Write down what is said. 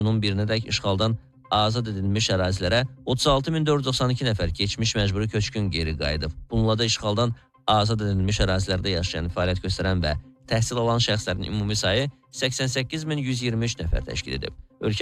Bunun birinədək işğaldan azad edilmiş ərazilərə 36.492 nəfər keçmiş məcburi köçkün geri qayıdıb. Bununla da işğaldan azad edilmiş ərazilərdə yaşayan, fəaliyyət göstərən və təhsil alan şəxslərin ümumi sayı 88.123 nəfər təşkil edib.